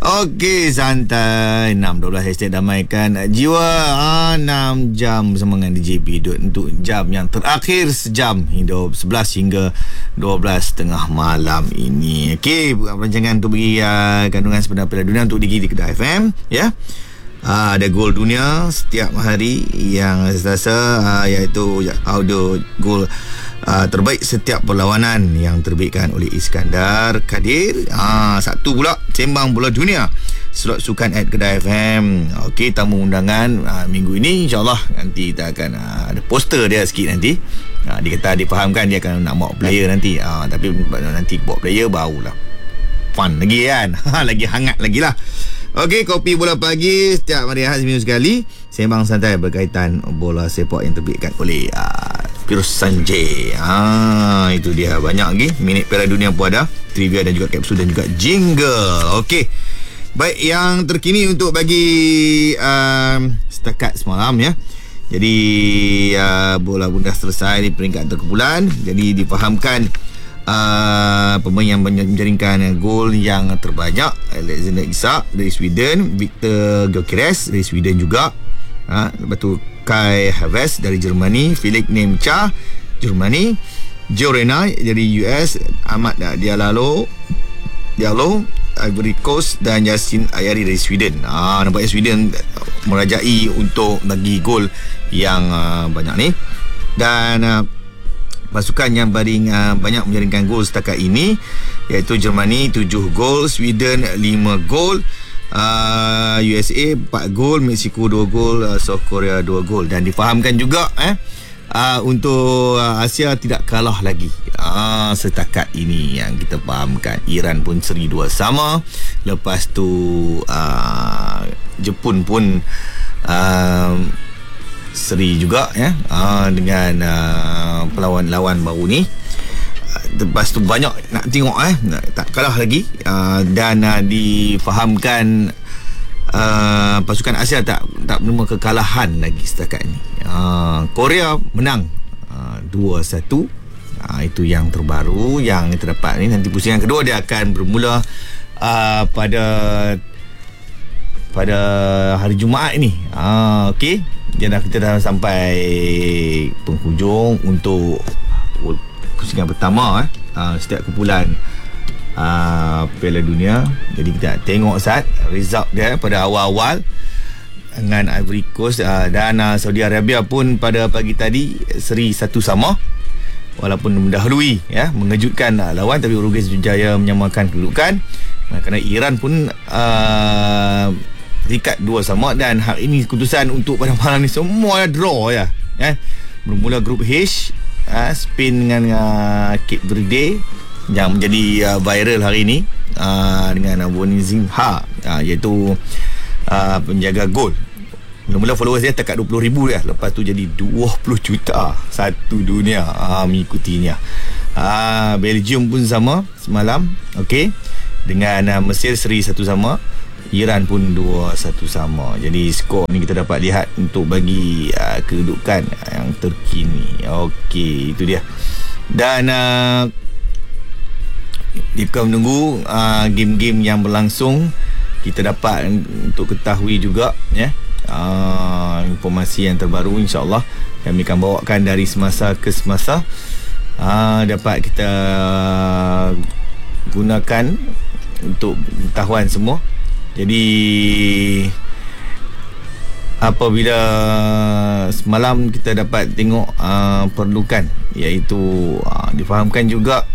Okey, santai 6.12 hashtag damaikan jiwa. 6 jam bersama dengan DJP untuk jam yang terakhir sejam hidup 11 hingga 12 tengah malam ini. Okey, rancangan untuk bagi kandungan sebenar Piala Dunia untuk di Kedah FM, ya. Ada gol dunia setiap hari yang selasa, iaitu audio gol terbaik setiap perlawanan yang terbitkan oleh Iskandar Kadir. Satu pula sembang bola dunia slot sukan @Kedah FM. Okey, tamu undangan minggu ini insyaAllah nanti kita akan ada poster dia sikit nanti. Dia kata dia fahamkan dia akan nak bawa player nanti. Tapi nanti bawa player barulah fun lagi kan. Lagi hangat lagi lah. Okey, kopi bola pagi setiap hari Ahad seminggu sekali, sembang santai berkaitan bola sepak yang terbitkan oleh Firoz Sanjay. Itu dia, banyak lagi. Minit Piala Dunia pun ada, trivia dan juga kapsul dan juga jingle. Okey, baik, yang terkini untuk bagi setakat semalam, ya. Jadi bola bundas selesai di peringkat terkumpulan. Jadi difahamkan pemain yang menjaringkan gol yang terbanyak, Alexander Isak dari Sweden, Victor Gyökeres dari Sweden juga, lepas tu Kai Havertz dari Germany, Felix Nemcha Germany, Joe Rena dari US, Ahmad Diallo Ivory Coast dan Yasin Ayari dari Sweden. Nampaknya Sweden merajai untuk bagi gol yang banyak ni. Dan pasukan yang paling banyak menjaringkan gol setakat ini iaitu Germany 7 gol, Sweden 5 gol, USA 4 gol, Mexico 2 gol, South Korea 2 gol. Dan difahamkan juga untuk Asia tidak kalah lagi setakat ini yang kita fahamkan. Iran pun seri 2 sama. Lepas tu Jepun pun seri juga, ya, dengan lawan baru ni. Lepas tu banyak nak tengok, tak kalah lagi. Dan difahamkan pasukan Asia tak menerima kekalahan lagi setakat ni. Korea menang 2-1. Itu yang terbaru yang terdapat ni. Nanti pusingan kedua dia akan bermula pada hari Jumaat ni. Okey, kita dah sampai penghujung untuk pusingan pertama setiap kumpulan Piala Dunia. Jadi kita tengok result dia pada awal-awal dengan Ivory Coast dan Saudi Arabia pun pada pagi tadi seri 1 sama, walaupun mendahului, ya, mengejutkan lawan, tapi Uruguay berjaya menyamakan kedudukan. Kerana Iran pun terikat 2 sama. Dan hari ini keputusan untuk pada malam ni semua draw, ya. Bermula grup H, Spain dengan Cape Verde yang menjadi viral hari ini, dengan Wonizinha, iaitu penjaga gol. Mula-mula followers dia dekat 20,000 ya. Lepas tu jadi 20 juta satu dunia mengikutinya. Belgium pun sama semalam, okey, dengan Mesir seri 1 sama, Iran pun 2-1 sama. Jadi skor ni kita dapat lihat untuk bagi kedudukan yang terkini. Okey, itu dia. Dan jika menunggu game-game yang berlangsung, kita dapat untuk ketahui juga, ya, informasi yang terbaru. InsyaAllah kami akan bawakan dari semasa ke semasa, dapat kita gunakan untuk pengetahuan semua. Jadi apabila semalam kita dapat tengok perlukan, iaitu difahamkan juga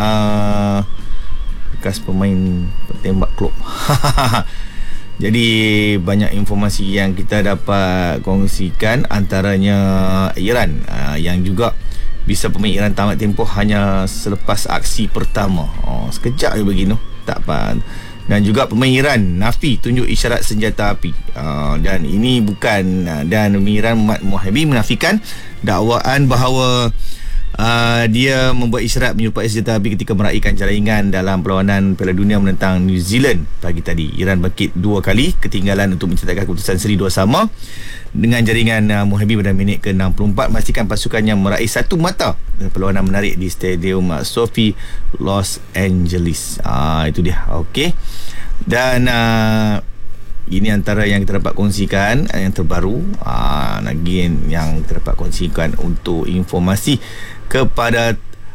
bekas pemain tembak klub. Jadi banyak informasi yang kita dapat kongsikan, antaranya Iran, yang juga bisa pemain Iran tamat tempoh hanya selepas aksi pertama. Sekejap je begini, tak apa. Dan juga pemain Iran nafi tunjuk isyarat senjata api. Dan ini bukan, dan pemain Iran Muhammad Muhabi menafikan dakwaan bahawa dia membuat isyarat menyerupai senjata api ketika meraihkan jaringan dalam perlawanan Piala Dunia menentang New Zealand pagi tadi. Iran bangkit 2 kali ketinggalan untuk mencetakkan keputusan seri 2 sama dengan jaringan Muhabi pada minit ke-64, memastikan pasukannya meraih satu mata perlawanan menarik di Stadium Sophie, Los Angeles. Itu dia. Okey. Dan ini antara yang kita dapat kongsikan, yang terbaru. Lagi yang kita dapat kongsikan untuk informasi kepada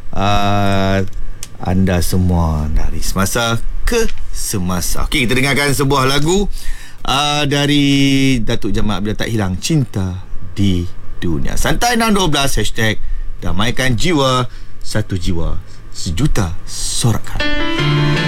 anda semua dari semasa ke semasa. Okey, kita dengarkan sebuah lagu dari Datuk Jamal Bila Tak Hilang, Cinta di Dunia. Santai 612 #Damaikan Jiwa, satu jiwa, sejuta sorakan.